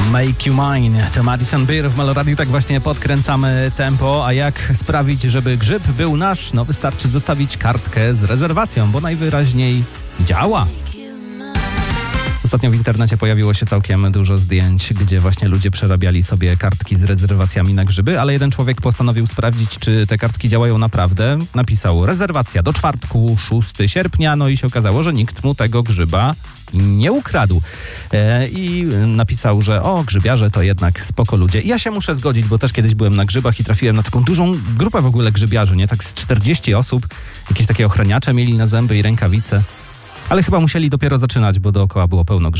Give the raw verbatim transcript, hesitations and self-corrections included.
Make You Mine to Madison Beer w Meloradiu. Tak właśnie podkręcamy tempo. A jak sprawić, żeby grzyb był nasz? No wystarczy zostawić kartkę z rezerwacją, bo najwyraźniej działa. Ostatnio w internecie pojawiło się całkiem dużo zdjęć, gdzie właśnie ludzie przerabiali sobie kartki z rezerwacjami na grzyby, ale jeden człowiek postanowił sprawdzić, czy te kartki działają naprawdę. Napisał rezerwacja do czwartku, szóstego sierpnia, no i się okazało, że nikt mu tego grzyba nie ukradł. E, I napisał, że o, grzybiarze to jednak spoko ludzie. I ja się muszę zgodzić, bo też kiedyś byłem na grzybach i trafiłem na taką dużą grupę w ogóle grzybiarzy, nie? Tak z czterdzieści osób, jakieś takie ochraniacze mieli na zęby i rękawice. Ale chyba musieli dopiero zaczynać, bo dookoła było pełno grzybów.